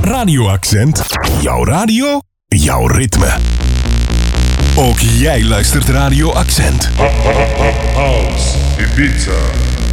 Radio Accent. Jouw radio, jouw ritme. Ook jij luistert Radio Accent. House Ibiza.